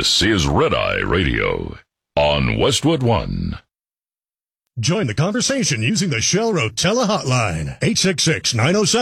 This is Red Eye Radio on Westwood One. Join the conversation using the Shell Rotella hotline, 866-907.